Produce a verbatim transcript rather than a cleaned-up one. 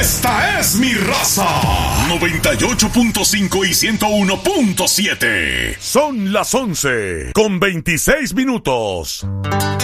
Esta es mi raza. noventa y ocho punto cinco y ciento uno punto siete. Son las once con veintiséis minutos.